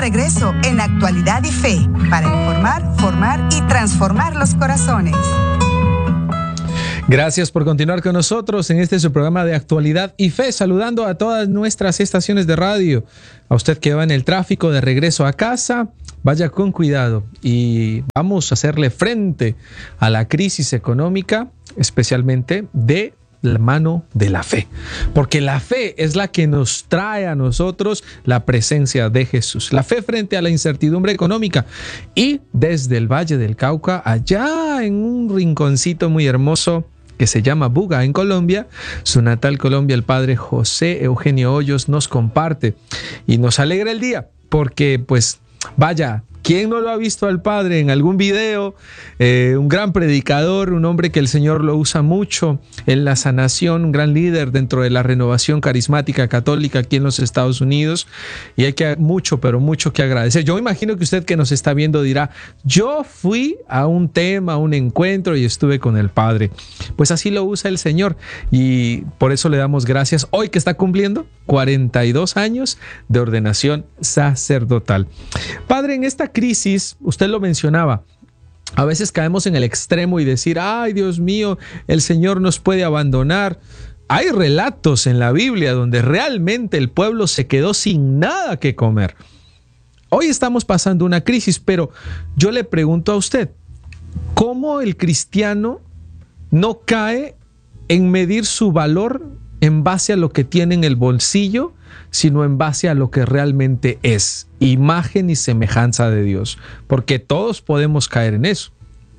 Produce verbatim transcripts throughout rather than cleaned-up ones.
regreso en Actualidad y Fe para informar, formar y transformar los corazones. Gracias por continuar con nosotros en este su programa de Actualidad y Fe, saludando a todas nuestras estaciones de radio. A usted que va en el tráfico de regreso a casa, vaya con cuidado y vamos a hacerle frente a la crisis económica, especialmente de la mano de la fe, porque la fe es la que nos trae a nosotros la presencia de Jesús. La fe frente a la incertidumbre económica. Y desde el Valle del Cauca, allá en un rinconcito muy hermoso que se llama Buga, en Colombia, su natal Colombia, el padre José Eugenio Hoyos nos comparte y nos alegra el día, porque pues vaya, ¿quién no lo ha visto al padre en algún video? Eh, un gran predicador, un hombre que el Señor lo usa mucho en la sanación, un gran líder dentro de la renovación carismática católica aquí en los Estados Unidos, y hay que mucho, pero mucho que agradecer. Yo imagino que usted que nos está viendo dirá, yo fui a un tema, a un encuentro y estuve con el padre. Pues así lo usa el Señor y por eso le damos gracias hoy que está cumpliendo cuarenta y dos años de ordenación sacerdotal. Padre, en esta crisis, usted lo mencionaba, a veces caemos en el extremo y decir, ay Dios mío, el Señor nos puede abandonar. Hay relatos en la Biblia donde realmente el pueblo se quedó sin nada que comer. Hoy estamos pasando una crisis, pero yo le pregunto a usted, ¿cómo el cristiano no cae en medir su valor en base a lo que tiene en el bolsillo, sino en base a lo que realmente es, imagen y semejanza de Dios? Porque todos podemos caer en eso.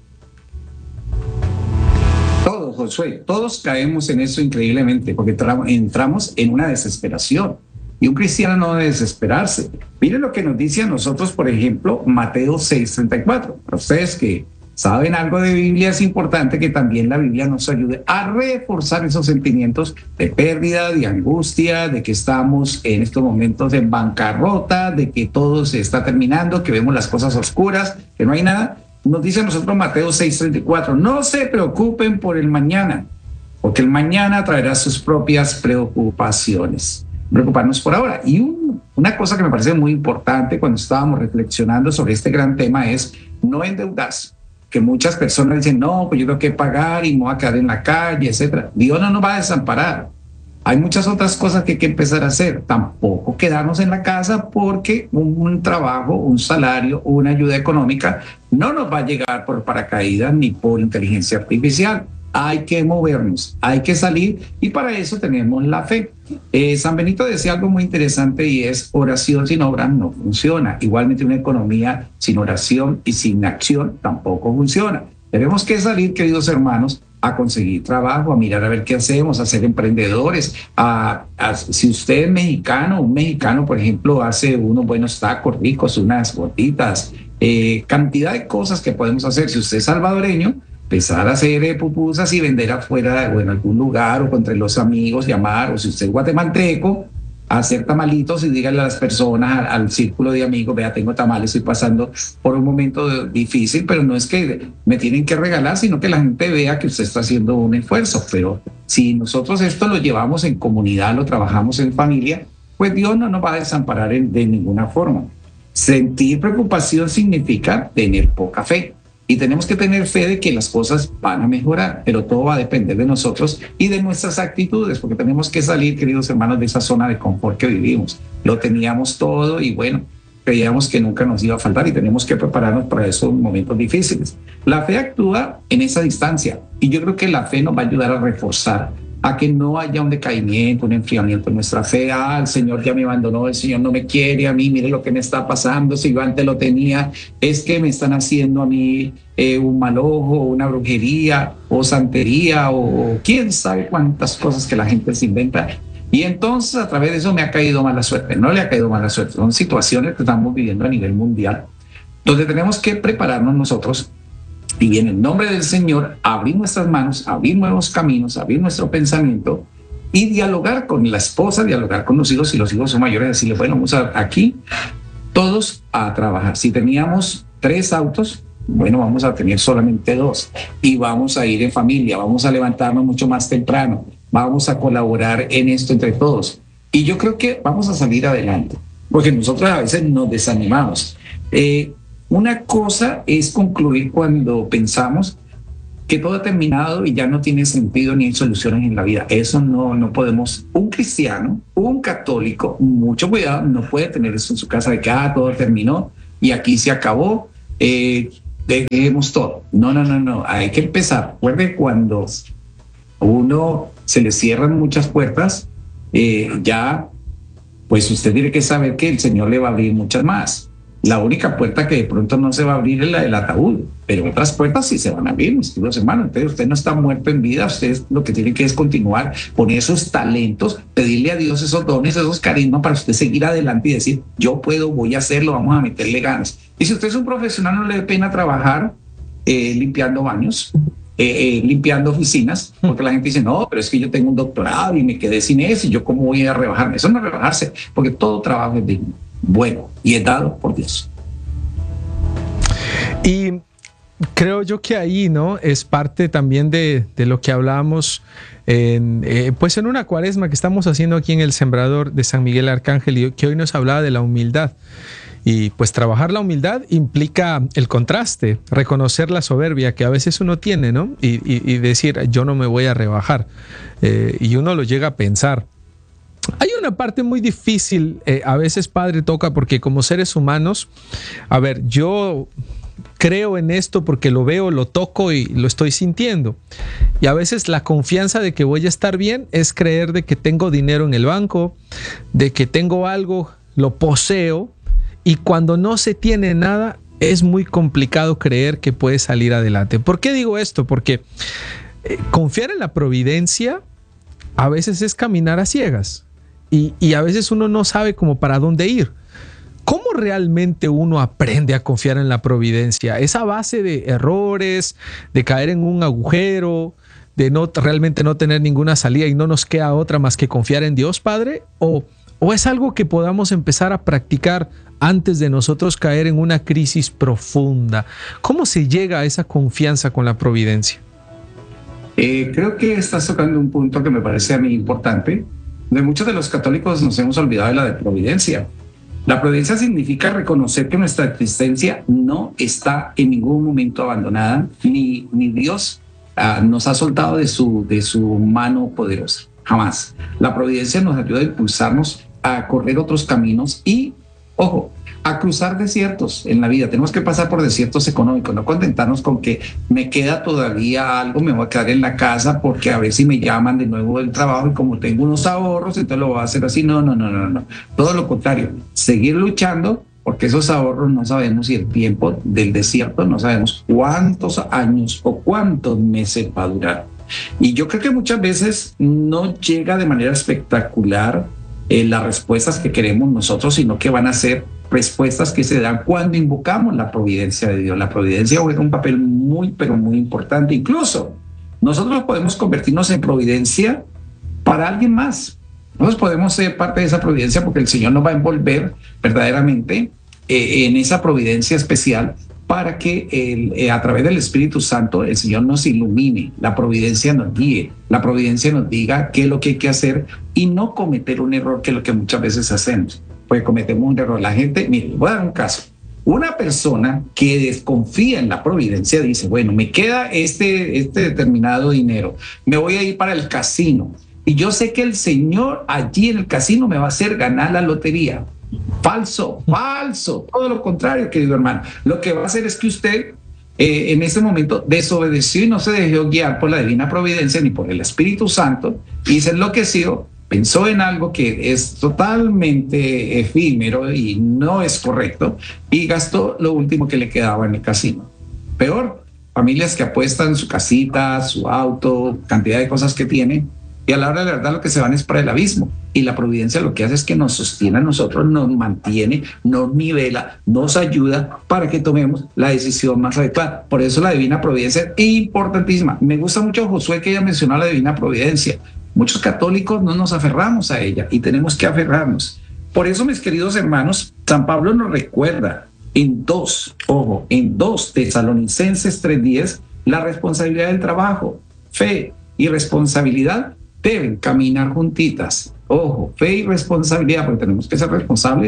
Todos, Josué, todos caemos en eso increíblemente, porque entramos en una desesperación. Y un cristiano no debe desesperarse. Miren lo que nos dice a nosotros, por ejemplo, Mateo seis treinta y cuatro. Para ustedes que saben algo de Biblia, es importante que también la Biblia nos ayude a reforzar esos sentimientos de pérdida, de angustia, de que estamos en estos momentos en bancarrota, de que todo se está terminando, que vemos las cosas oscuras, que no hay nada. Nos dice a nosotros Mateo seis treinta y cuatro, no se preocupen por el mañana, porque el mañana traerá sus propias preocupaciones. Preocuparnos por ahora. Y un, una cosa que me parece muy importante cuando estábamos reflexionando sobre este gran tema es no endeudarse. Que muchas personas dicen, no, pues yo tengo que pagar y me voy a quedar en la calle, etcétera. Dios no nos va a desamparar. Hay muchas otras cosas que hay que empezar a hacer. Tampoco quedarnos en la casa porque un, un trabajo, un salario, una ayuda económica no nos va a llegar por paracaídas ni por inteligencia artificial. Hay que movernos, hay que salir y para eso tenemos la fe. Eh, San Benito decía algo muy interesante y es oración sin obra no funciona. Igualmente una economía sin oración y sin acción tampoco funciona. Tenemos que salir, queridos hermanos, a conseguir trabajo, a mirar a ver qué hacemos, a ser emprendedores. A, a, si usted es mexicano, un mexicano, por ejemplo, hace unos buenos tacos ricos, unas gorditas, eh, cantidad de cosas que podemos hacer. Si usted es salvadoreño, empezar a hacer eh, pupusas y vender afuera o en algún lugar o entre los amigos, llamar, o si usted es guatemalteco, hacer tamalitos y díganle a las personas, al, al círculo de amigos, vea, tengo tamales, estoy pasando por un momento difícil, pero no es que me tienen que regalar, sino que la gente vea que usted está haciendo un esfuerzo. Pero si nosotros esto lo llevamos en comunidad, lo trabajamos en familia, pues Dios no nos va a desamparar en, de ninguna forma. Sentir preocupación significa tener poca fe. Y tenemos que tener fe de que las cosas van a mejorar, pero todo va a depender de nosotros y de nuestras actitudes, porque tenemos que salir, queridos hermanos, de esa zona de confort que vivimos. Lo teníamos todo y bueno, creíamos que nunca nos iba a faltar y tenemos que prepararnos para esos momentos difíciles. La fe actúa en esa distancia y yo creo que la fe nos va a ayudar a reforzar, a que no haya un decaimiento, un enfriamiento en nuestra fe. Ah, el Señor ya me abandonó, el Señor no me quiere a mí, mire lo que me está pasando, si yo antes lo tenía, es que me están haciendo a mí eh, un mal ojo, una brujería, o santería, o, o quién sabe cuántas cosas que la gente se inventa. Y entonces a través de eso me ha caído mala suerte. No le ha caído mala suerte, son situaciones que estamos viviendo a nivel mundial, donde tenemos que prepararnos nosotros y en el nombre del Señor abrir nuestras manos, abrir nuevos caminos, abrir nuestro pensamiento y dialogar con la esposa, dialogar con los hijos. Si los hijos son mayores, decirles, bueno, vamos a aquí todos a trabajar. Si teníamos tres autos, bueno, vamos a tener solamente dos y vamos a ir en familia, vamos a levantarnos mucho más temprano, vamos a colaborar en esto entre todos. Y yo creo que vamos a salir adelante. porque nosotros a veces nos desanimamos. Eh, una cosa es concluir cuando pensamos que todo ha terminado y ya no tiene sentido ni hay soluciones en la vida. Eso no, no podemos. Un cristiano, un católico, mucho cuidado, no puede tener eso en su casa de que ah, todo terminó y aquí se acabó, eh, dejemos todo. No, no, no, no. Hay que empezar. Recuerde, cuando uno se le cierran muchas puertas, eh, ya, pues usted tiene que saber que el Señor le va a abrir muchas más. La única puerta que de pronto no se va a abrir es la del ataúd, pero otras puertas sí se van a abrir, mis queridos hermanos. Entonces usted no está muerto en vida, usted lo que tiene que es continuar, poner esos talentos, pedirle a Dios esos dones, esos carismas para usted seguir adelante y decir, yo puedo, voy a hacerlo, vamos a meterle ganas. Y si usted es un profesional, no le dé pena trabajar eh, limpiando baños, eh, eh, limpiando oficinas, porque la gente dice, no, pero es que yo tengo un doctorado y me quedé sin eso, y yo cómo voy a rebajarme. Eso no es rebajarse, porque todo trabajo es digno, bueno y es dado por Dios. Y creo yo que ahí, ¿no? Es parte también de, de lo que hablábamos en, eh, pues en una cuaresma que estamos haciendo aquí en el Sembrador de San Miguel Arcángel, y que hoy nos hablaba de la humildad. Y pues trabajar la humildad implica el contraste, reconocer la soberbia que a veces uno tiene, ¿no? Y, y, y decir, yo no me voy a rebajar. Eh, y uno lo llega a pensar. Hay una parte muy difícil, eh, a veces, padre, toca, porque como seres humanos, a ver, yo creo en esto porque lo veo, lo toco y lo estoy sintiendo. Y a veces la confianza de que voy a estar bien es creer de que tengo dinero en el banco, de que tengo algo, lo poseo, y cuando no se tiene nada, es muy complicado creer que puede salir adelante. ¿Por qué digo esto? Porque eh, confiar en la providencia a veces es caminar a ciegas. Y, y a veces uno no sabe cómo para dónde ir. ¿Cómo realmente uno aprende a confiar en la providencia? ¿Es a base de errores, de caer en un agujero, de no realmente no tener ninguna salida y no nos queda otra más que confiar en Dios, Padre? ¿O, o es algo que podamos empezar a practicar antes de nosotros caer en una crisis profunda? ¿Cómo se llega a esa confianza con la providencia? Eh, creo que estás tocando un punto que me parece a mí importante. De muchos de los católicos nos hemos olvidado de la de providencia. La providencia significa reconocer que nuestra existencia no está en ningún momento abandonada, ni, ni Dios uh, nos ha soltado de su, de su mano poderosa, jamás. La providencia nos ayuda a impulsarnos a correr otros caminos y, ojo, a cruzar desiertos en la vida. Tenemos que pasar por desiertos económicos, no contentarnos con que me queda todavía algo, me voy a quedar en la casa porque a ver si me llaman de nuevo del trabajo y como tengo unos ahorros, entonces lo voy a hacer así. No, no, no, no, no. Todo lo contrario, seguir luchando, porque esos ahorros no sabemos si el tiempo del desierto, no sabemos cuántos años o cuántos meses va a durar. Y yo creo que muchas veces no llega de manera espectacular eh, las respuestas que queremos nosotros, sino que van a ser respuestas que se dan cuando invocamos la providencia de Dios. La providencia juega un papel muy, pero muy importante. Incluso nosotros podemos convertirnos en providencia para alguien más. Nosotros podemos ser parte de esa providencia porque el Señor nos va a envolver verdaderamente eh, en esa providencia especial para que el, eh, a través del Espíritu Santo el Señor nos ilumine, la providencia nos guíe, la providencia nos diga qué es lo que hay que hacer y no cometer un error que es lo que muchas veces hacemos. Pues cometemos un error. La gente, mire, voy a dar un caso. Una persona que desconfía en la providencia dice, bueno, me queda este, este determinado dinero, me voy a ir para el casino y yo sé que el Señor allí en el casino me va a hacer ganar la lotería. Falso, falso, todo lo contrario, querido hermano. Lo que va a hacer es que usted eh, en ese momento desobedeció y no se dejó guiar por la divina providencia ni por el Espíritu Santo y se enloqueció. Pensó en algo que es totalmente efímero y no es correcto y gastó lo último que le quedaba en el casino. Peor, familias que apuestan su casita, su auto, cantidad de cosas que tienen y a la hora de la verdad lo que se van es para el abismo. Y la providencia lo que hace es que nos sostiene a nosotros, nos mantiene, nos nivela, nos ayuda para que tomemos la decisión más adecuada. Por eso la divina providencia es importantísima. Me gusta mucho Josué que ella mencionó la divina providencia. Muchos católicos no nos aferramos a ella y tenemos que aferrarnos. Por eso, mis queridos hermanos, San Pablo nos recuerda en dos, ojo, en dos Tesalonicenses tres diez, la responsabilidad del trabajo. Fe y responsabilidad deben caminar juntitas. Ojo, fe y responsabilidad, porque tenemos que ser responsables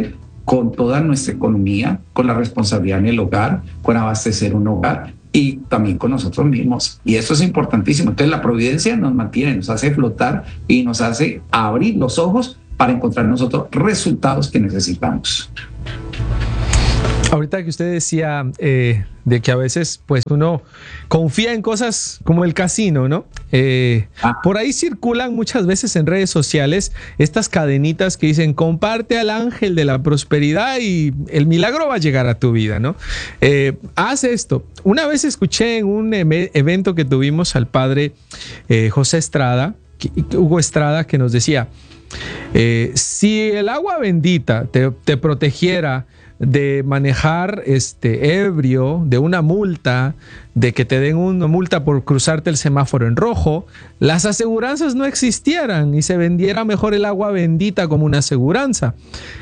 con toda nuestra economía, con la responsabilidad en el hogar, con abastecer un hogar y también con nosotros mismos. Y esto es importantísimo. Entonces la providencia nos mantiene, nos hace flotar y nos hace abrir los ojos para encontrar nosotros resultados que necesitamos. Ahorita que usted decía eh, de que a veces pues uno confía en cosas como el casino, ¿no? Eh, ah. Por ahí circulan muchas veces en redes sociales estas cadenitas que dicen comparte al ángel de la prosperidad y el milagro va a llegar a tu vida, ¿no? Eh, haz esto. Una vez escuché en un em- evento que tuvimos al padre eh, José Estrada, que, Hugo Estrada, que nos decía, eh, si el agua bendita te, te protegiera de manejar este ebrio, de una multa, de que te den una multa por cruzarte el semáforo en rojo, las aseguranzas no existieran y se vendiera mejor el agua bendita como una aseguranza.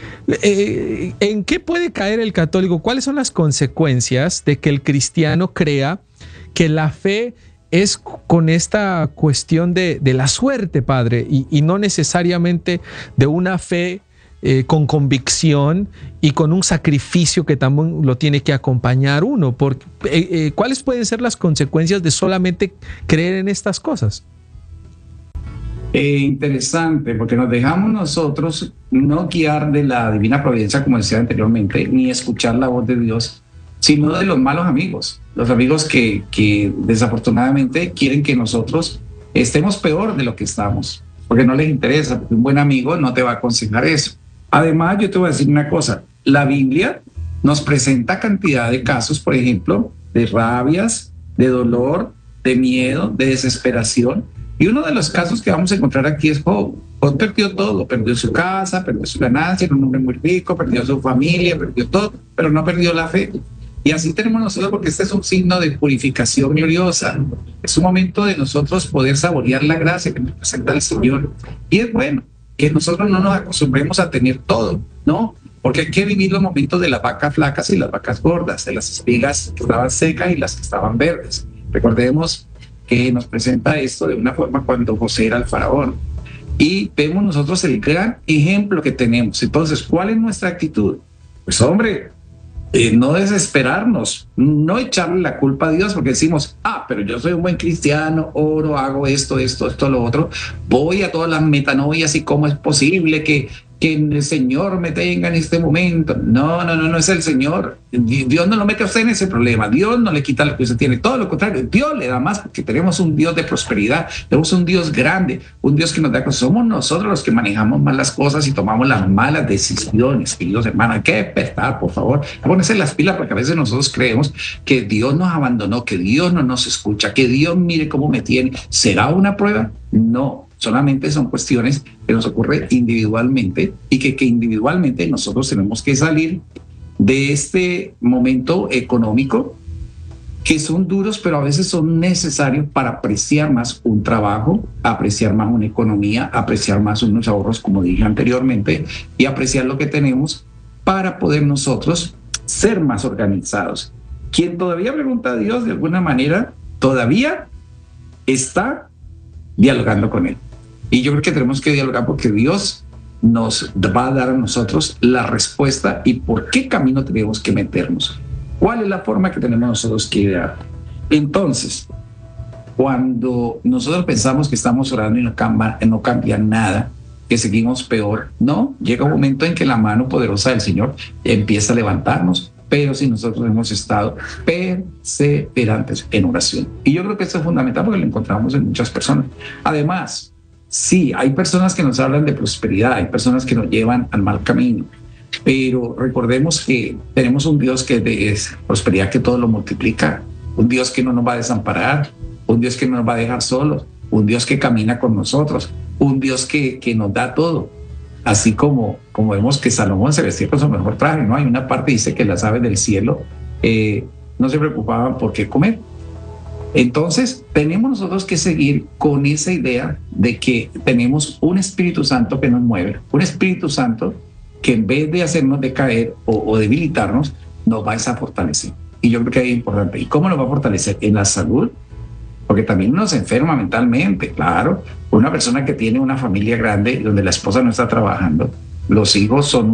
Eh, ¿En qué puede caer el católico? ¿Cuáles son las consecuencias de que el cristiano crea que la fe es con esta cuestión de, de la suerte, padre, y, y no necesariamente de una fe Eh, con convicción y con un sacrificio que también lo tiene que acompañar uno? Porque, eh, eh, ¿cuáles pueden ser las consecuencias de solamente creer en estas cosas? Eh, interesante, porque nos dejamos nosotros no guiar de la divina providencia, como decía anteriormente, ni escuchar la voz de Dios, sino de los malos amigos, los amigos que, que desafortunadamente quieren que nosotros estemos peor de lo que estamos, porque no les interesa, porque un buen amigo no te va a aconsejar eso. Además, yo te voy a decir una cosa, la Biblia nos presenta cantidad de casos, por ejemplo, de rabias, de dolor, de miedo, de desesperación. Y uno de los casos que vamos a encontrar aquí es Job. Job perdió todo, perdió su casa, perdió su ganancia, era un hombre muy rico, perdió su familia, perdió todo, pero no perdió la fe. Y así tenemos nosotros, porque este es un signo de purificación gloriosa. Es un momento de nosotros poder saborear la gracia que nos presenta el Señor. Y es bueno que nosotros no nos acostumbremos a tener todo, ¿no? Porque hay que vivir los momentos de las vacas flacas y las vacas gordas, de las espigas que estaban secas y las que estaban verdes. Recordemos que nos presenta esto de una forma cuando José era el faraón. Y vemos nosotros el gran ejemplo que tenemos. Entonces, ¿cuál es nuestra actitud? Pues hombre, Eh, no desesperarnos, no echarle la culpa a Dios porque decimos, ah, pero yo soy un buen cristiano, oro, hago esto, esto, esto, lo otro, voy a todas las metanoias y cómo es posible que, que el Señor me tenga en este momento. No, no, no, no es el Señor. Dios no lo mete a usted en ese problema. Dios no le quita lo que usted tiene. Todo lo contrario, Dios le da más porque tenemos un Dios de prosperidad, tenemos un Dios grande, un Dios que nos da cosas. Somos nosotros los que manejamos mal las cosas y tomamos las malas decisiones, queridos hermanos. Hay que despertar, por favor. Ponerse las pilas porque a veces nosotros creemos que Dios nos abandonó, que Dios no nos escucha, que Dios mire cómo me tiene. ¿Será una prueba? No. Solamente son cuestiones que nos ocurren individualmente y que, que individualmente nosotros tenemos que salir de este momento económico que son duros, pero a veces son necesarios para apreciar más un trabajo, apreciar más una economía, apreciar más unos ahorros, como dije anteriormente, y apreciar lo que tenemos para poder nosotros ser más organizados. Quien todavía pregunta a Dios de alguna manera, todavía está dialogando con Él. Y yo creo que tenemos que dialogar porque Dios nos va a dar a nosotros la respuesta y por qué camino tenemos que meternos. ¿Cuál es la forma que tenemos nosotros que idear? Entonces, cuando nosotros pensamos que estamos orando y no cambia, no cambia nada, que seguimos peor, no, llega un momento en que la mano poderosa del Señor empieza a levantarnos, pero si nosotros hemos estado perseverantes en oración. Y yo creo que esto es fundamental porque lo encontramos en muchas personas. Además, sí, hay personas que nos hablan de prosperidad, hay personas que nos llevan al mal camino, pero recordemos que tenemos un Dios que es prosperidad, que todo lo multiplica, un Dios que no nos va a desamparar, un Dios que no nos va a dejar solos, un Dios que camina con nosotros, un Dios que, que nos da todo. Así como, como vemos que Salomón se vestía con su mejor traje, ¿no? Hay una parte dice que las aves del cielo eh, no se preocupaban por qué comer. Entonces, tenemos nosotros que seguir con esa idea de que tenemos un Espíritu Santo que nos mueve, un Espíritu Santo que en vez de hacernos decaer o, o debilitarnos, nos va a fortalecer. Y yo creo que es importante. ¿Y cómo nos va a fortalecer? En la salud, porque también uno se enferma mentalmente, claro. Una persona que tiene una familia grande donde la esposa no está trabajando, los hijos son un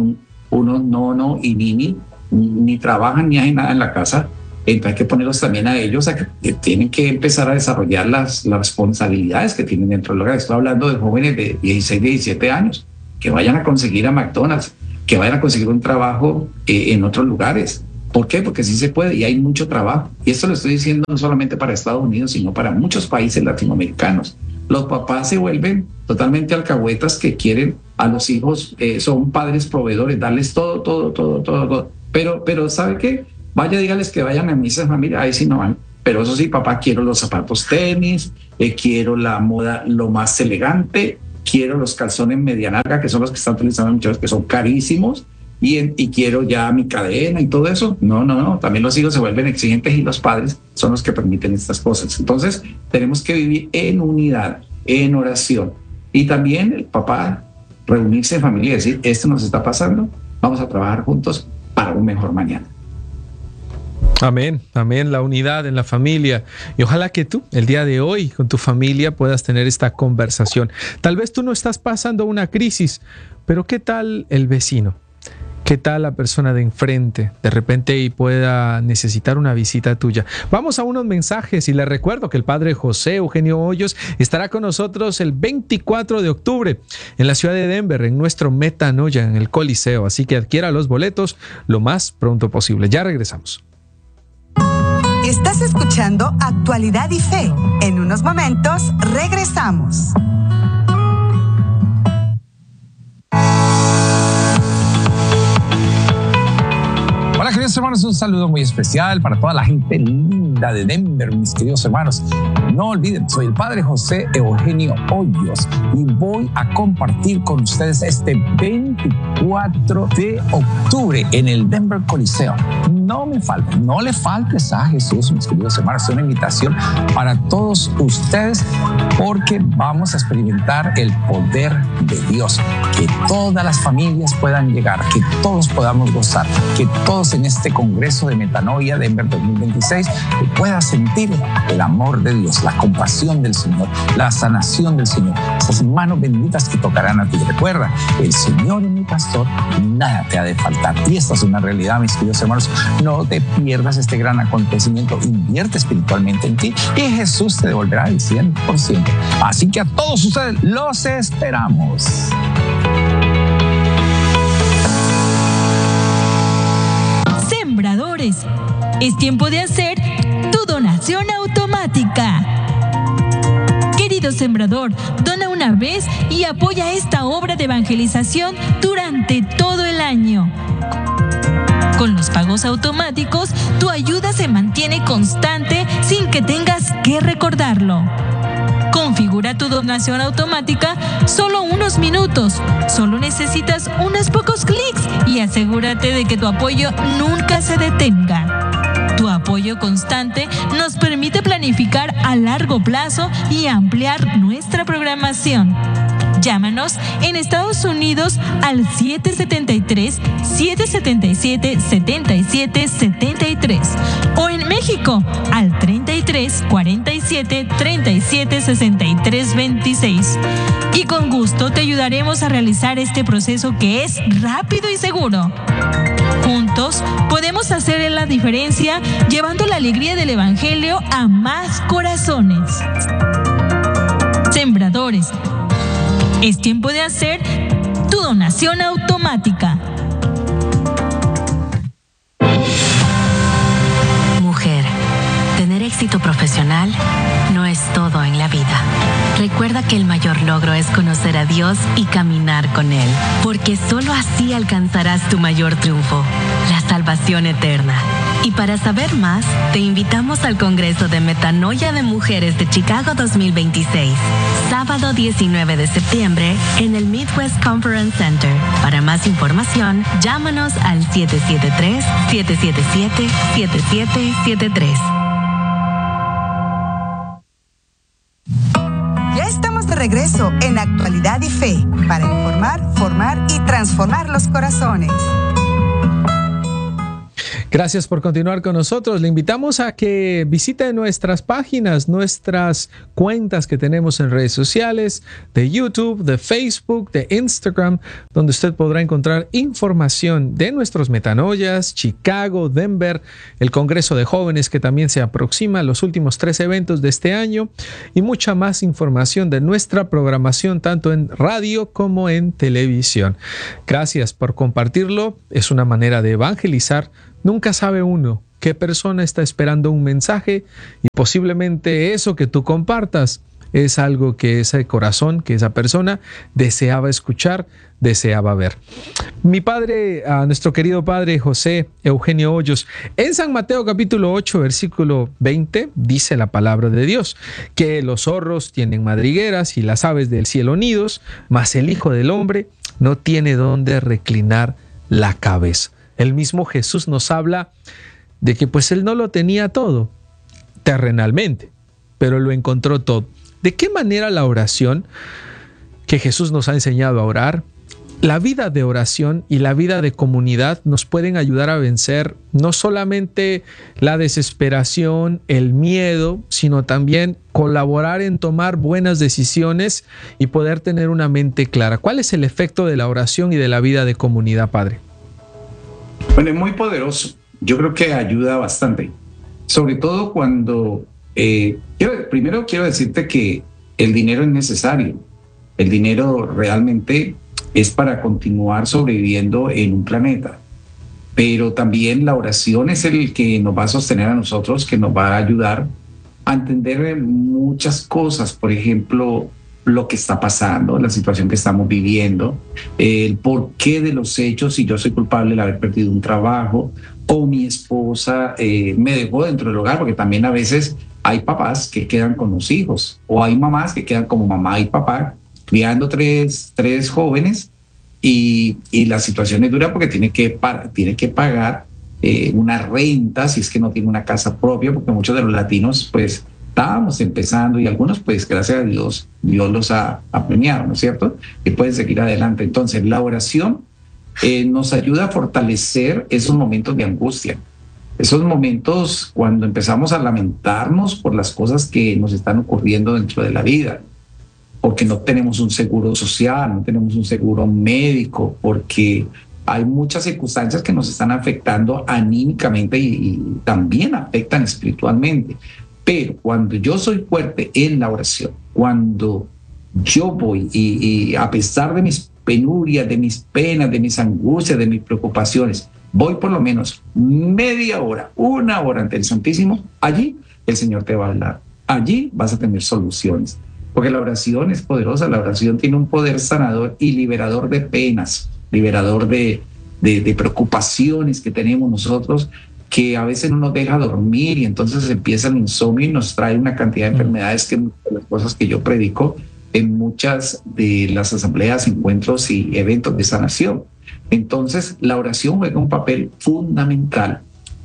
unos no, no y ni, ni, ni trabajan ni hacen nada en la casa. Entonces hay que ponerlos también a ellos a que, que tienen que empezar a desarrollar las, las responsabilidades que tienen dentro del hogar. Estoy hablando de jóvenes de dieciséis, diecisiete años que vayan a conseguir a McDonald's, que vayan a conseguir un trabajo eh, en otros lugares. ¿Por qué? Porque sí se puede y hay mucho trabajo. Y esto lo estoy diciendo no solamente para Estados Unidos, sino para muchos países latinoamericanos. Los papás se vuelven totalmente alcahuetas que quieren a los hijos, eh, son padres proveedores, darles todo, todo, todo, todo, todo. Pero, pero ¿sabe qué? Vaya, dígales que vayan a misa de familia, ahí sí no van. Pero eso sí, papá, quiero los zapatos tenis, eh, quiero la moda lo más elegante, quiero los calzones media larga, que son los que están utilizando muchos, que son carísimos, y, en, y quiero ya mi cadena y todo eso. No, no, no, también los hijos se vuelven exigentes y los padres son los que permiten estas cosas. Entonces, tenemos que vivir en unidad, en oración. Y también el papá reunirse en familia y decir, esto nos está pasando, vamos a trabajar juntos para un mejor mañana. Amén, amén, la unidad en la familia. Y ojalá que tú, el día de hoy, con tu familia puedas tener esta conversación. Tal vez tú no estás pasando una crisis, pero ¿qué tal el vecino? ¿Qué tal la persona de enfrente? De repente y pueda necesitar una visita tuya. Vamos a unos mensajes y les recuerdo que el padre José Eugenio Hoyos estará con nosotros el veinticuatro de octubre en la ciudad de Denver, en nuestro Metanoia, en el Coliseo. Así que adquiera los boletos lo más pronto posible. Ya regresamos. Estás escuchando Actualidad y Fe. En unos momentos regresamos. Hola, queridos hermanos, un saludo muy especial para toda la gente linda de Denver, mis queridos hermanos. No olviden, soy el padre José Eugenio Hoyos y voy a compartir con ustedes este veinticuatro de octubre en el Denver Coliseo. No me falte, no le faltes a Jesús, mis queridos hermanos. Es una invitación para todos ustedes porque vamos a experimentar el poder de Dios. Que todas las familias puedan llegar, que todos podamos gozar, que todos en este Congreso de Metanoia Denver dos mil veintiséis pueda sentir el amor de Dios, la compasión del Señor, la sanación del Señor, esas manos benditas que tocarán a ti. Recuerda, el Señor es mi pastor, nada te ha de faltar. Y esta es una realidad, mis queridos hermanos. No te pierdas este gran acontecimiento, invierte espiritualmente en ti y Jesús te devolverá el cien por ciento. Así que a todos ustedes los esperamos. Sembradores, es tiempo de hacer tu donación automática. Querido sembrador, dona una vez y apoya esta obra de evangelización durante todo el año. Con los pagos automáticos, tu ayuda se mantiene constante sin que tengas que recordarlo. Configura tu donación automática solo unos minutos. Solo necesitas unos pocos clics y asegúrate de que tu apoyo nunca se detenga. Tu apoyo constante nos permite planificar a largo plazo y ampliar nuestra programación. Llámanos en Estados Unidos al siete siete tres, siete siete siete, siete siete siete tres o en México al treinta y tres, cuarenta y siete, treinta y siete, sesenta y tres, veintiséis. Y con gusto te ayudaremos a realizar este proceso que es rápido y seguro. Juntos podemos hacer la diferencia llevando la alegría del Evangelio a más corazones. Sembradores, es tiempo de hacer tu donación automática. Mujer, tener éxito profesional no es todo en la vida. Recuerda que el mayor logro es conocer a Dios y caminar con Él, porque solo así alcanzarás tu mayor triunfo, la salvación eterna. Y para saber más, te invitamos al Congreso de Metanoia de Mujeres de Chicago dos mil veintiséis, sábado diecinueve de septiembre en el Midwest Conference Center. Para más información, llámanos al siete siete tres, siete siete siete, siete siete siete tres. Ya estamos de regreso en Actualidad y Fe para informar, formar y transformar los corazones. Gracias por continuar con nosotros. Le invitamos a que visite nuestras páginas, nuestras cuentas que tenemos en redes sociales, de YouTube, de Facebook, de Instagram, donde usted podrá encontrar información de nuestros metanoias, Chicago, Denver, el Congreso de Jóvenes que también se aproxima, los últimos tres eventos de este año y mucha más información de nuestra programación tanto en radio como en televisión. Gracias por compartirlo. Es una manera de evangelizar. Nunca sabe uno qué persona está esperando un mensaje y posiblemente eso que tú compartas es algo que ese corazón, que esa persona deseaba escuchar, deseaba ver. Mi padre, a nuestro querido padre José Eugenio Hoyos, en San Mateo capítulo ocho, versículo veinte, dice la palabra de Dios, que los zorros tienen madrigueras y las aves del cielo nidos, mas el Hijo del Hombre no tiene dónde reclinar la cabeza. El mismo Jesús nos habla de que pues él no lo tenía todo terrenalmente, pero lo encontró todo. ¿De qué manera la oración que Jesús nos ha enseñado a orar, la vida de oración y la vida de comunidad nos pueden ayudar a vencer no solamente la desesperación, el miedo, sino también colaborar en tomar buenas decisiones y poder tener una mente clara? ¿Cuál es el efecto de la oración y de la vida de comunidad, Padre? Bueno, es muy poderoso. Yo creo que ayuda bastante. Sobre todo cuando... Eh, quiero, primero quiero decirte que el dinero es necesario. El dinero realmente es para continuar sobreviviendo en un planeta. Pero también la oración es el que nos va a sostener a nosotros, que nos va a ayudar a entender muchas cosas. Por ejemplo, lo que está pasando, la situación que estamos viviendo, el porqué de los hechos, si yo soy culpable de haber perdido un trabajo o mi esposa eh, me dejó dentro del hogar, porque también a veces hay papás que quedan con los hijos o hay mamás que quedan como mamá y papá criando tres, tres jóvenes y, y la situación es dura porque tiene que, para, tiene que pagar eh, una renta si es que no tiene una casa propia, porque muchos de los latinos pues estábamos empezando y algunos pues gracias a Dios, Dios los ha, ha premiado, ¿no es cierto? Y pueden seguir adelante. Entonces la oración eh, nos ayuda a fortalecer esos momentos de angustia, esos momentos cuando empezamos a lamentarnos por las cosas que nos están ocurriendo dentro de la vida, porque no tenemos un seguro social, no tenemos un seguro médico, porque hay muchas circunstancias que nos están afectando anímicamente y, y también afectan espiritualmente. Pero cuando yo soy fuerte en la oración, cuando yo voy y, y a pesar de mis penurias, de mis penas, de mis angustias, de mis preocupaciones, voy por lo menos media hora, una hora ante el Santísimo, allí el Señor te va a hablar. Allí vas a tener soluciones. Porque la oración es poderosa, la oración tiene un poder sanador y liberador de penas, liberador de, de, de preocupaciones que tenemos nosotros, que a veces no nos deja dormir y entonces empieza el insomnio y nos trae una cantidad de enfermedades que las cosas que yo predico en muchas de las asambleas, encuentros y eventos de sanación. Entonces la oración juega un papel fundamental.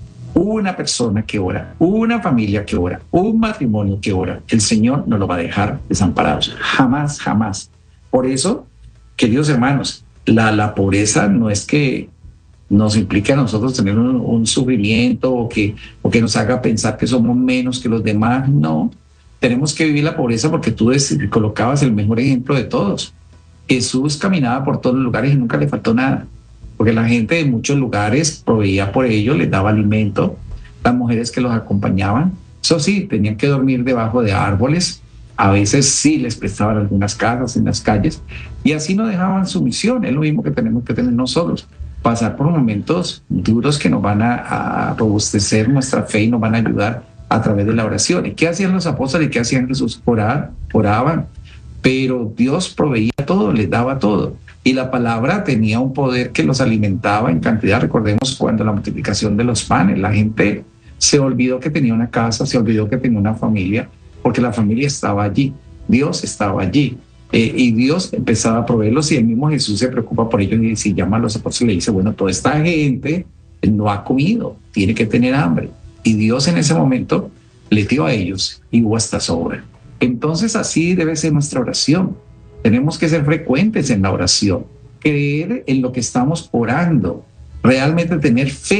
Una persona que ora, una familia que ora, un matrimonio que ora, el Señor no lo va a dejar desamparados. Jamás, jamás. Por eso, queridos hermanos, la, la pobreza no es que nos implique a nosotros tener un, un sufrimiento o que, o que nos haga pensar que somos menos que los demás. No, tenemos que vivir la pobreza porque tú des, colocabas el mejor ejemplo de todos. Jesús caminaba por todos los lugares y nunca le faltó nada, porque la gente de muchos lugares proveía por ellos, les daba alimento, las mujeres que los acompañaban, eso sí, tenían que dormir debajo de árboles, a veces sí les prestaban algunas casas en las calles, y así no dejaban su misión. Es lo mismo que tenemos que tener nosotros, pasar por momentos duros que nos van a, a robustecer nuestra fe y nos van a ayudar a través de la oración. ¿Y qué hacían los apóstoles y qué hacían Jesús? Orar, oraban, pero Dios proveía todo, les daba todo. Y la palabra tenía un poder que los alimentaba en cantidad. Recordemos cuando la multiplicación de los panes, la gente se olvidó que tenía una casa, se olvidó que tenía una familia, porque la familia estaba allí, Dios estaba allí. Eh, y Dios empezaba a proveerlos y el mismo Jesús se preocupa por ellos y si llama a los apóstoles y le dice, bueno, toda esta gente no ha comido, tiene que tener hambre. Y Dios en ese momento les dio a ellos y hubo hasta sobra. Entonces así debe ser nuestra oración. Tenemos que ser frecuentes en la oración, creer en lo que estamos orando, realmente tener fe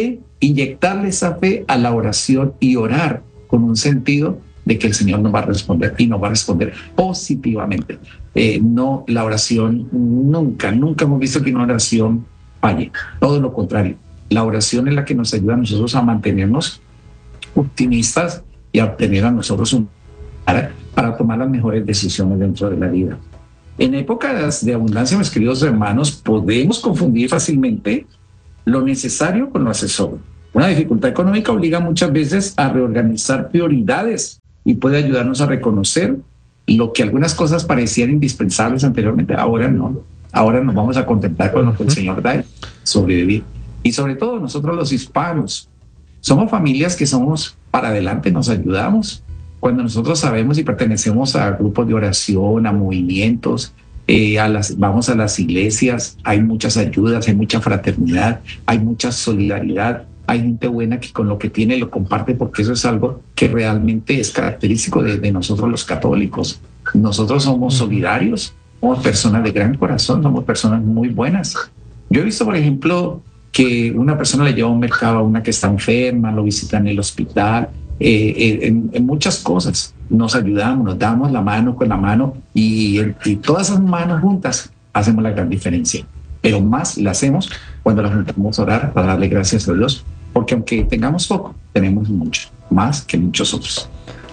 inyectarle esa fe a la oración y orar con un sentido de que el Señor nos va a responder y nos va a responder positivamente. Eh, no, la oración nunca, nunca hemos visto que una oración falle. Todo lo contrario. La oración es la que nos ayuda a nosotros a mantenernos optimistas y a obtener a nosotros un para, para tomar las mejores decisiones dentro de la vida. En épocas de abundancia, mis queridos hermanos, podemos confundir fácilmente lo necesario con lo accesorio. Una dificultad económica obliga muchas veces a reorganizar prioridades y puede ayudarnos a reconocer lo que algunas cosas parecían indispensables anteriormente, ahora no. Ahora nos vamos a contentar con lo que el Señor da, sobrevivir. Y sobre todo nosotros los hispanos, somos familias que somos para adelante, nos ayudamos. Cuando nosotros sabemos y pertenecemos a grupos de oración, a movimientos, eh, a las, vamos a las iglesias, hay muchas ayudas, hay mucha fraternidad, hay mucha solidaridad, hay gente buena que con lo que tiene lo comparte, porque eso es algo que realmente es característico de, de nosotros los católicos. Nosotros somos solidarios, somos personas de gran corazón, somos personas muy buenas. Yo he visto, por ejemplo, que una persona le lleva a un mercado a una que está enferma, lo visita en el hospital, eh, eh, en, en muchas cosas. Nos ayudamos, nos damos la mano con la mano y, y todas esas manos juntas hacemos la gran diferencia. Pero más la hacemos cuando la juntamos a orar para darle gracias a Dios, porque aunque tengamos poco, tenemos mucho, más que muchos otros.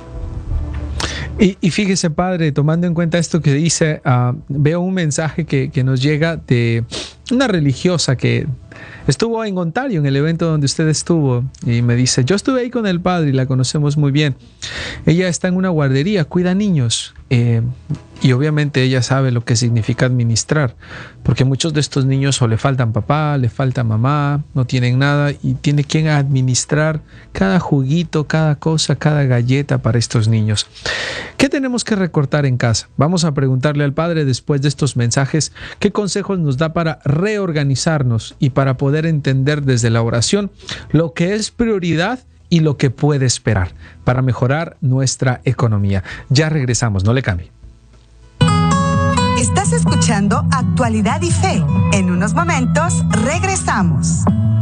Y, y fíjese, padre, tomando en cuenta esto que dice, uh, veo un mensaje que, que nos llega de una religiosa que estuvo en Ontario, en el evento donde usted estuvo, y me dice, yo estuve ahí con el padre y la conocemos muy bien. Ella está en una guardería, cuida niños, eh, y obviamente ella sabe lo que significa administrar, porque muchos de estos niños o le faltan papá, le falta mamá, no tienen nada, y tiene quien administrar cada juguito, cada cosa, cada galleta para estos niños. ¿Qué tenemos que recortar en casa? Vamos a preguntarle al padre después de estos mensajes qué consejos nos da para reorganizarnos y para poder entender desde la oración lo que es prioridad y lo que puede esperar para mejorar nuestra economía. Ya regresamos, no le cambie. Estás escuchando Actualidad y Fe. En unos momentos regresamos.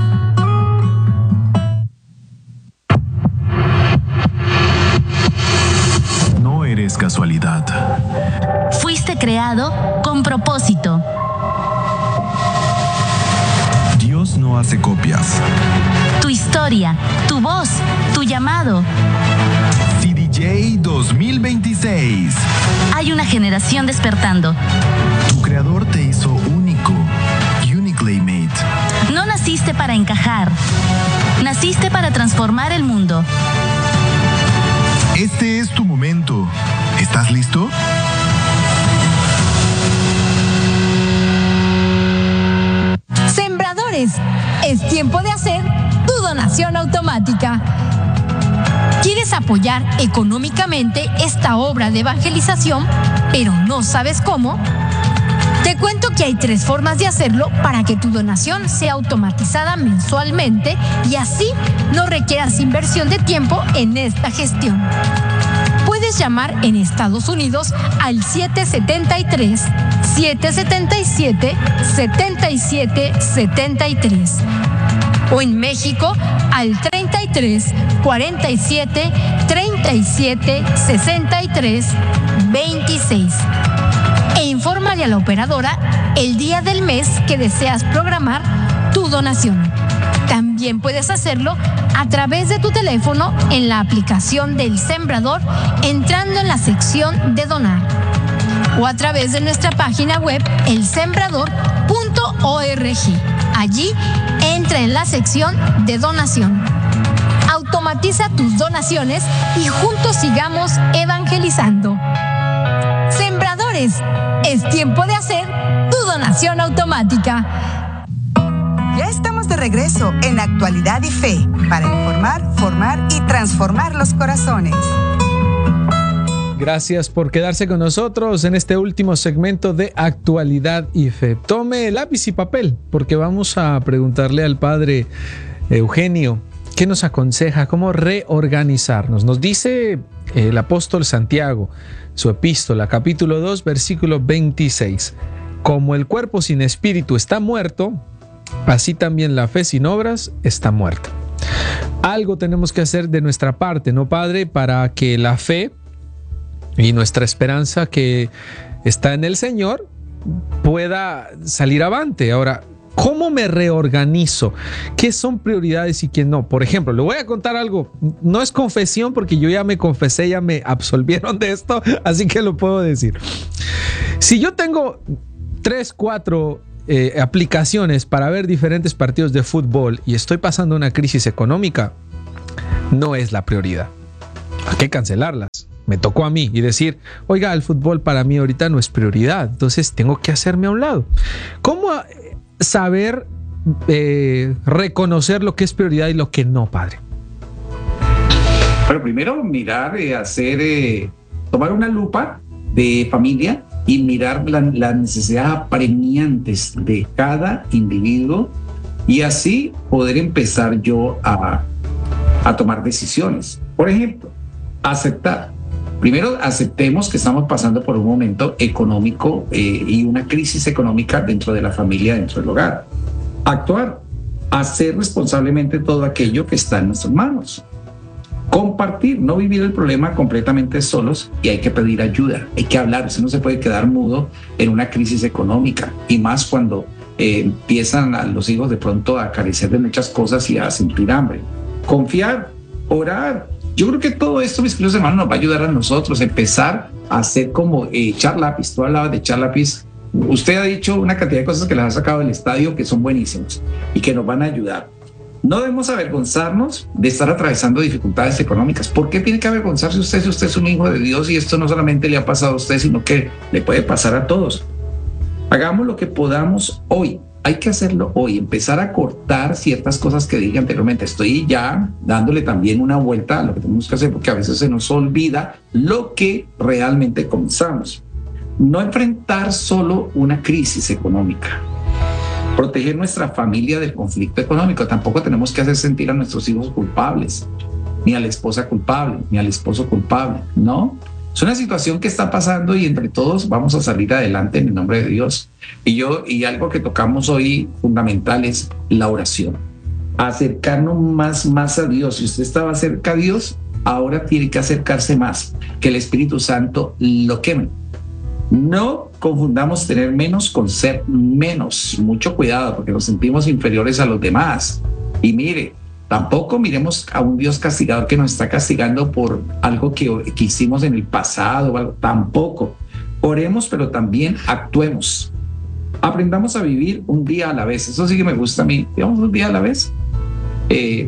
No eres casualidad. Fuiste creado con propósito. Dios no hace copias. Tu historia, tu voz, tu llamado. C D J dos mil veintiséis. Hay una generación despertando. Tu creador te hizo único. Uniquely made. No naciste para encajar. Naciste para transformar el mundo. Este es tu momento. ¿Estás listo? Sembradores, es tiempo de hacer tu donación automática. ¿Quieres apoyar económicamente esta obra de evangelización, pero no sabes cómo? Te cuento que hay tres formas de hacerlo para que tu donación sea automatizada mensualmente y así no requieras inversión de tiempo en esta gestión. Puedes llamar en Estados Unidos al siete siete tres, siete siete siete, siete siete siete tres o en México al treinta y tres, cuarenta y siete, treinta y siete, sesenta y tres, veintiséis. E infórmale a la operadora el día del mes que deseas programar tu donación. También puedes hacerlo a través de tu teléfono en la aplicación del Sembrador, entrando en la sección de donar, o a través de nuestra página web el sembrador punto org. Allí entra en la sección de donación. Automatiza tus donaciones y juntos sigamos evangelizando. Sembradores, es tiempo de hacer tu donación automática. Ya estamos de regreso en Actualidad y Fe para informar, formar y transformar los corazones. Gracias por quedarse con nosotros en este último segmento de Actualidad y Fe. Tome lápiz y papel porque vamos a preguntarle al padre Eugenio qué nos aconseja, cómo reorganizarnos. Nos dice el apóstol Santiago, su epístola, capítulo dos, versículo veintiséis. Como el cuerpo sin espíritu está muerto, así también la fe sin obras está muerta. algo tenemos que hacer de nuestra parte, ¿no, Padre? Para que la fe y nuestra esperanza que está en el Señor pueda salir avante. Ahora, ¿cómo me reorganizo? ¿Qué son prioridades y qué no? Por ejemplo, le voy a contar algo. No es confesión porque yo ya me confesé, ya me absolvieron de esto, así que lo puedo decir. Si yo tengo tres, cuatro eh, aplicaciones para ver diferentes partidos de fútbol y estoy pasando una crisis económica, no es la prioridad. Hay que cancelarlas. Me tocó a mí y decir, oiga, el fútbol para mí ahorita no es prioridad, entonces tengo que hacerme a un lado. ¿Cómo saber eh, reconocer lo que es prioridad y lo que no, Padre? Bueno, primero mirar, eh, hacer, eh, tomar una lupa de familia y mirar la, las necesidades apremiantes de cada individuo y así poder empezar yo a, a tomar decisiones. Por ejemplo, aceptar. Primero, aceptemos que estamos pasando por un momento económico eh, y una crisis económica dentro de la familia, dentro del hogar. Actuar, hacer responsablemente todo aquello que está en nuestras manos. Compartir, no vivir el problema completamente solos y hay que pedir ayuda, hay que hablar, eso no se puede quedar mudo en una crisis económica y más cuando eh, empiezan a los hijos de pronto a carecer de muchas cosas y a sentir hambre. Confiar, orar. Yo creo que todo esto, mis queridos hermanos, nos va a ayudar a nosotros a empezar a hacer como eh, echar lápiz. Tú hablabas de echar lápiz. Usted ha dicho una cantidad de cosas que las ha sacado del estadio que son buenísimas y que nos van a ayudar. No debemos avergonzarnos de estar atravesando dificultades económicas. ¿Por qué tiene que avergonzarse usted si usted es un hijo de Dios y esto no solamente le ha pasado a usted, sino que le puede pasar a todos? Hagamos lo que podamos hoy. Hay que hacerlo hoy, empezar a cortar ciertas cosas que dije anteriormente. Estoy ya dándole también una vuelta a lo que tenemos que hacer porque a veces se nos olvida lo que realmente comenzamos. No enfrentar solo una crisis económica. Proteger nuestra familia del conflicto económico. Tampoco tenemos que hacer sentir a nuestros hijos culpables, ni a la esposa culpable, ni al esposo culpable, ¿no? Es una situación que está pasando y entre todos vamos a salir adelante en el nombre de Dios. Y yo, y algo que tocamos hoy fundamental es la oración. Acercarnos más, más a Dios. Si usted estaba cerca a Dios, ahora tiene que acercarse más, que el Espíritu Santo lo queme. No confundamos tener menos con ser menos. Mucho cuidado porque nos sentimos inferiores a los demás. Y mire, tampoco miremos a un Dios castigador que nos está castigando por algo que, que hicimos en el pasado. Algo. Tampoco. Oremos, pero también actuemos. Aprendamos a vivir un día a la vez. Eso sí que me gusta a mí. Vivamos un día a la vez. Eh,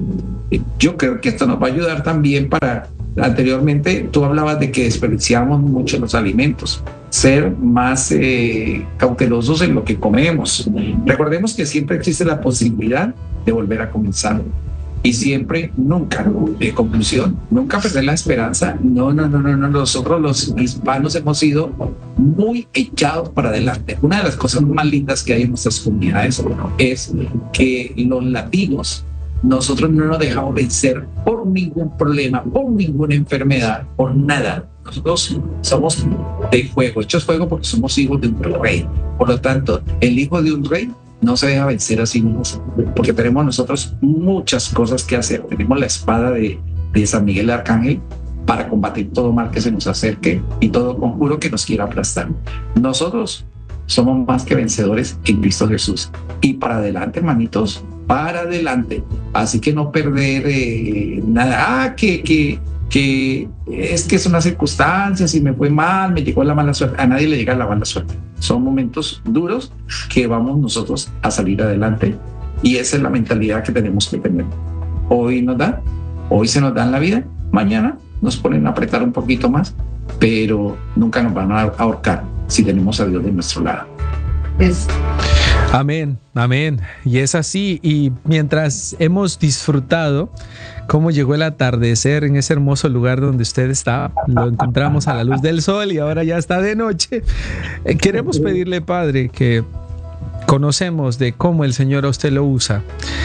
yo creo que esto nos va a ayudar también para... Anteriormente tú hablabas de que desperdiciamos mucho los alimentos. Ser más eh, cautelosos en lo que comemos. Recordemos que siempre existe la posibilidad de volver a comenzar. Y siempre, nunca, de conclusión, nunca perder la esperanza. No, no, no, no, no. Nosotros los hispanos hemos sido muy echados para adelante. Una de las cosas más lindas que hay en nuestras comunidades es que los latinos, nosotros no nos dejamos vencer por ningún problema, por ninguna enfermedad, por nada. Nosotros somos de fuego, hechos fuego porque somos hijos de un rey. Por lo tanto, el hijo de un rey no se deja vencer a sí mismo, porque tenemos nosotros muchas cosas que hacer. Tenemos la espada de, de San Miguel Arcángel para combatir todo mal que se nos acerque y todo conjuro que nos quiera aplastar. Nosotros somos más que vencedores en Cristo Jesús. Y para adelante, hermanitos, para adelante. Así que no perder eh, nada. Ah, que, que, que es que es una circunstancia, si me fue mal, me llegó la mala suerte. A nadie le llega la mala suerte. Son momentos duros que vamos nosotros a salir adelante. Y esa es la mentalidad que tenemos que tener. Hoy nos da, hoy se nos da en la vida, mañana nos ponen a apretar un poquito más, pero nunca nos van a ahorcar si tenemos a Dios de nuestro lado. Es... Amén, amén. Y es así. Y mientras hemos disfrutado cómo llegó el atardecer en ese hermoso lugar donde usted está, lo encontramos a la luz del sol y ahora ya está de noche. Eh, queremos pedirle, Padre, que conocemos de cómo el Señor a usted lo usa,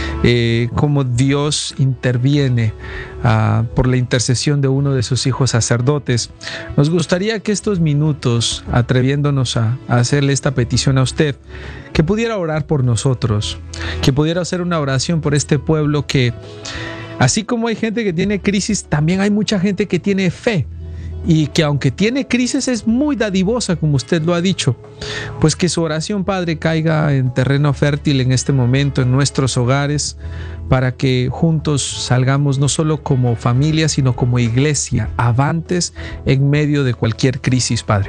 eh, cómo Dios interviene uh, por la intercesión de uno de sus hijos sacerdotes. Nos gustaría que estos minutos, atreviéndonos a, a hacerle esta petición a usted, que pudiera orar por nosotros, que pudiera hacer una oración por este pueblo que Así como hay gente que tiene crisis, también hay mucha gente que tiene fe. Y que aunque tiene crisis es muy dadivosa, como usted lo ha dicho. Pues que su oración, Padre, caiga en terreno fértil en este momento, en nuestros hogares, para que juntos salgamos no solo como familia, sino como iglesia, avantes en medio de cualquier crisis, Padre.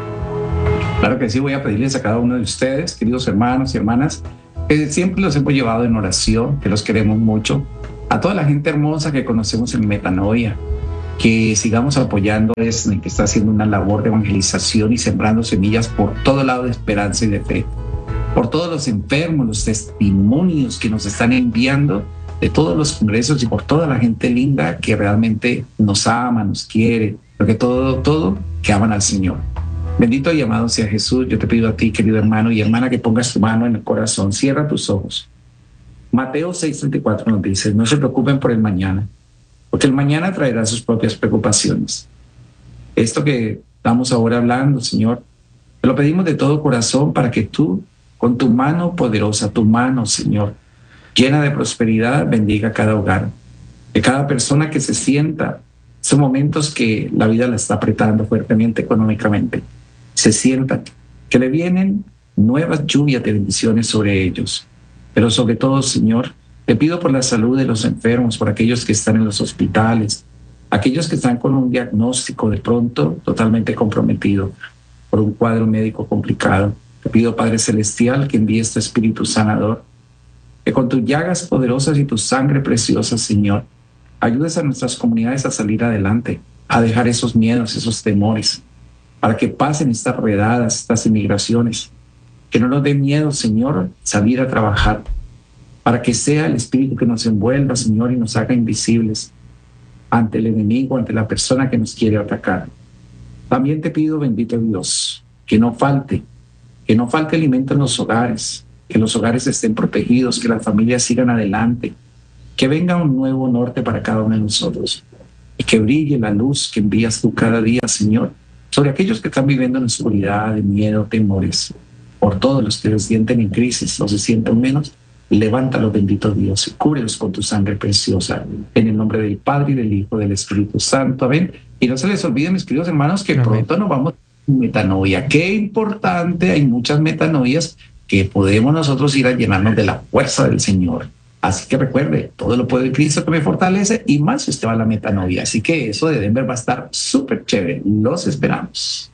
Claro que sí, voy a pedirles a cada uno de ustedes, queridos hermanos y hermanas, que siempre los hemos llevado en oración, que los queremos mucho. A toda la gente hermosa que conocemos en Metanoia, que sigamos apoyando a Esne, que está haciendo una labor de evangelización y sembrando semillas por todo lado de esperanza y de fe. Por todos los enfermos, los testimonios que nos están enviando de todos los congresos y por toda la gente linda que realmente nos ama, nos quiere, porque todo, todo que aman al Señor. Bendito y amado sea Jesús. Yo te pido a ti, querido hermano y hermana, que pongas tu mano en el corazón. Cierra tus ojos. Mateo seis treinta y cuatro nos dice: no se preocupen por el mañana, porque el mañana traerá sus propias preocupaciones. Esto que estamos ahora hablando, Señor, te lo pedimos de todo corazón para que tú, con tu mano poderosa, tu mano, Señor, llena de prosperidad, bendiga cada hogar, de cada persona que se sienta, son momentos que la vida la está apretando fuertemente económicamente, se sienta que le vienen nuevas lluvias de bendiciones sobre ellos. Pero sobre todo, Señor, te pido por la salud de los enfermos, por aquellos que están en los hospitales, aquellos que están con un diagnóstico de pronto totalmente comprometido por un cuadro médico complicado. Te pido, Padre Celestial, que envíes tu Espíritu Sanador, que con tus llagas poderosas y tu sangre preciosa, Señor, ayudes a nuestras comunidades a salir adelante, a dejar esos miedos, esos temores, para que pasen estas redadas, estas inmigraciones. Que no nos dé miedo, Señor, salir a trabajar, para que sea el Espíritu que nos envuelva, Señor, y nos haga invisibles ante el enemigo, ante la persona que nos quiere atacar. También te pido, bendito Dios, que no falte, que no falte alimento en los hogares, que los hogares estén protegidos, que las familias sigan adelante, que venga un nuevo norte para cada uno de nosotros y que brille la luz que envías tú cada día, Señor, sobre aquellos que están viviendo en oscuridad, de miedo, temores, por todos los que se sienten en crisis o se sienten menos. Levántalos, bendito Dios, y cúbrelos con tu sangre preciosa, en el nombre del Padre y del Hijo y del Espíritu Santo. Amén. Y no se les olvide, mis queridos hermanos, que Amén. Pronto nos vamos a metanoia. Qué importante, hay muchas metanoias que podemos nosotros ir a llenarnos de la fuerza del Señor. Así que recuerde, todo lo puede Cristo que me fortalece, y más si usted va a la metanoia. Así que eso de Denver va a estar súper chévere. Los esperamos.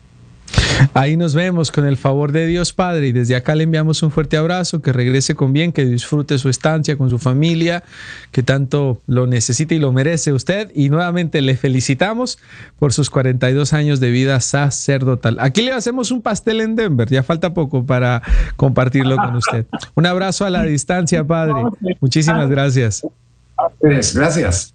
Ahí nos vemos con el favor de Dios Padre, y desde acá le enviamos un fuerte abrazo, que regrese con bien, que disfrute su estancia con su familia, que tanto lo necesita y lo merece usted, y nuevamente le felicitamos por sus cuarenta y dos años de vida sacerdotal. Aquí le hacemos un pastel en Denver, ya falta poco para compartirlo con usted. Un abrazo a la distancia, Padre. Muchísimas gracias. Gracias.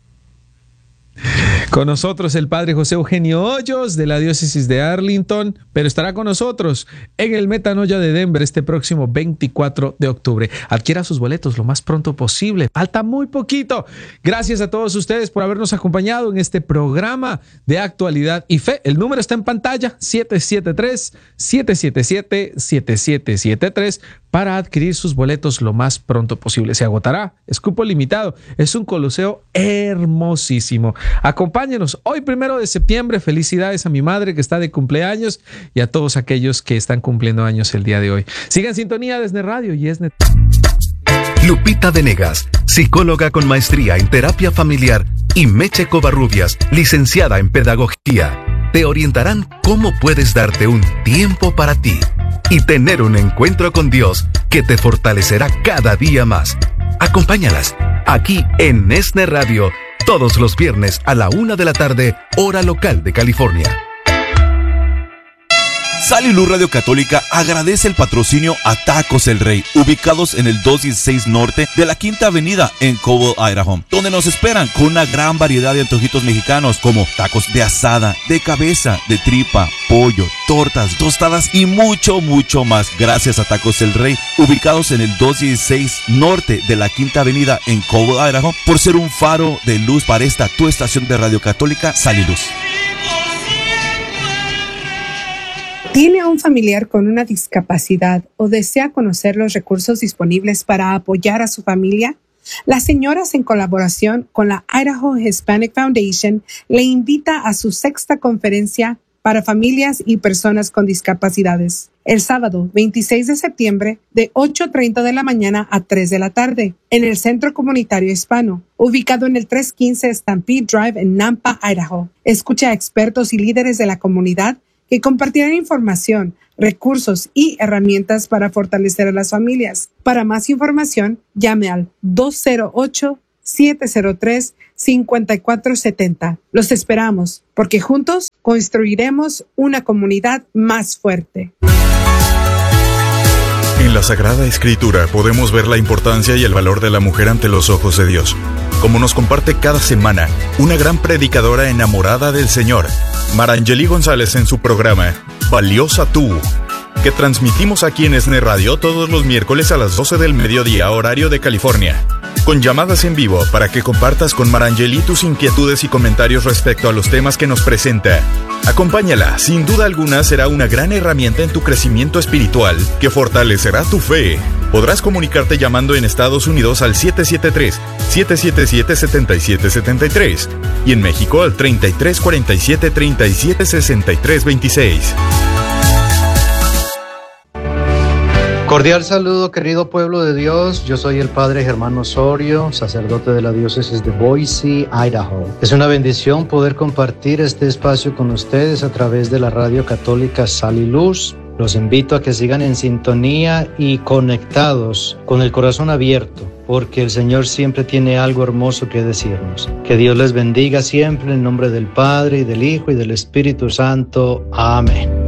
Con nosotros el Padre José Eugenio Hoyos de la diócesis de Arlington, pero estará con nosotros en el Metanoia de Denver este próximo veinticuatro de octubre. Adquiera sus boletos lo más pronto posible, falta muy poquito. Gracias a todos ustedes por habernos acompañado en este programa de actualidad y fe. El número está en pantalla, siete siete tres, siete siete siete, siete siete siete tres, para adquirir sus boletos lo más pronto posible. Se agotará, es cupo limitado, es un coliseo hermosísimo. Acompáñenos hoy, primero de septiembre. Felicidades a mi madre que está de cumpleaños y a todos aquellos que están cumpliendo años el día de hoy. Sigan en sintonía de Esne Radio y Esne. Lupita Venegas, psicóloga con maestría en terapia familiar, y Meche Covarrubias, licenciada en pedagogía, te orientarán cómo puedes darte un tiempo para ti y tener un encuentro con Dios que te fortalecerá cada día más. Acompáñalas aquí en Esne Radio, todos los viernes a la una de la tarde, hora local de California. Sal y Luz Radio Católica agradece el patrocinio a Tacos El Rey, ubicados en el doscientos dieciséis Norte de la Quinta Avenida en Cobble, Idaho, donde nos esperan con una gran variedad de antojitos mexicanos como tacos de asada, de cabeza, de tripa, pollo, tortas, tostadas y mucho, mucho más. Gracias a Tacos El Rey, ubicados en el doscientos dieciséis Norte de la Quinta Avenida en Cobble, Idaho, por ser un faro de luz para esta tu estación de Radio Católica, Sal y Luz. ¿Tiene a un familiar con una discapacidad o desea conocer los recursos disponibles para apoyar a su familia? Las señoras, en colaboración con la Idaho Hispanic Foundation, le invita a su sexta conferencia para familias y personas con discapacidades, el sábado veintiséis de septiembre de ocho treinta de la mañana a tres de la tarde, en el Centro Comunitario Hispano, ubicado en el trescientos quince Stampede Drive en Nampa, Idaho. Escucha a expertos y líderes de la comunidad que compartirán información, recursos y herramientas para fortalecer a las familias. Para más información, llame al dos cero ocho, siete cero tres, cinco cuatro siete cero. Los esperamos, porque juntos construiremos una comunidad más fuerte. En la Sagrada Escritura podemos ver la importancia y el valor de la mujer ante los ojos de Dios, como nos comparte cada semana una gran predicadora enamorada del Señor, Marangeli González, en su programa Valiosa Tú, que transmitimos aquí en ESNE Radio todos los miércoles a las doce del mediodía, horario de California, con llamadas en vivo para que compartas con Marangeli tus inquietudes y comentarios respecto a los temas que nos presenta. Acompáñala, sin duda alguna será una gran herramienta en tu crecimiento espiritual que fortalecerá tu fe. Podrás comunicarte llamando en Estados Unidos al siete siete tres, siete siete siete, siete siete siete tres y en México al treinta y tres cuarenta y siete, treinta y siete sesenta y tres veintiséis. Cordial saludo, querido pueblo de Dios. Yo soy el Padre Germán Osorio, sacerdote de la diócesis de Boise, Idaho. Es una bendición poder compartir este espacio con ustedes a través de la radio católica Sal y Luz. Los invito a que sigan en sintonía y conectados con el corazón abierto, porque el Señor siempre tiene algo hermoso que decirnos. Que Dios les bendiga siempre en nombre del Padre, y del Hijo, y del Espíritu Santo. Amén.